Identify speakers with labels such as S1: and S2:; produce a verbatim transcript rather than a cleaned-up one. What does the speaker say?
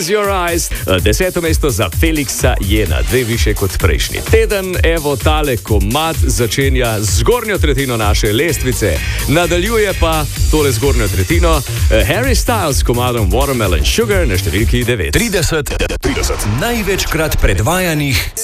S1: Close Your Eyes. Deseto mesto za Felixa je na dve više kot prejšnji teden. Evo, tale komad začenja zgornjo tretjino naše lestvice, nadaljuje pa tole zgornjo tretjino Harry Styles s komadom Watermelon Sugar na številki devet.
S2: trideset, trideset največkrat predvajanih